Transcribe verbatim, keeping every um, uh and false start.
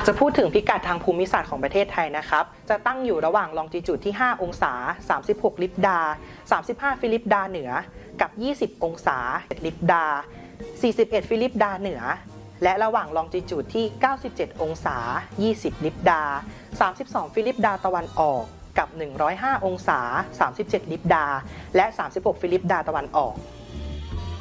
ากจะพูดถึงพิกัดทางภูมิศาสตร์ของประเทศไทยนะครับจะตั้งอยู่ระหว่างลองจิจูดที่ห้าองศาสามสิบหกลิบดาสามสิบห้าฟิลิปดาเหนือกับยี่สิบองศาลิบดาสี่สิบเอ็ดฟิลิปดาเหนือและระหว่างลองจิจูดที่เก้าสิบเจ็ดองศายี่สิบลิบดาสามสิบสองฟิลิปดาตะวันออกกับหนึ่งร้อยห้าองศาสามสิบเจ็ดลิบดาและสามสิบหกฟิลิปดาตะวันออก